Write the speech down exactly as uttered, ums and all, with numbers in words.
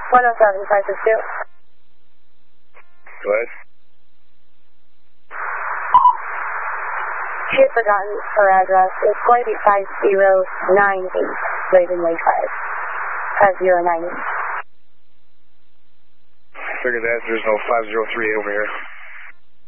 one oh seven five six two. Go ahead. She had forgotten her address. It's going to be five zero nine eight, Raven Way five. five zero nine eight. Figure that there's no five zero three eight over here.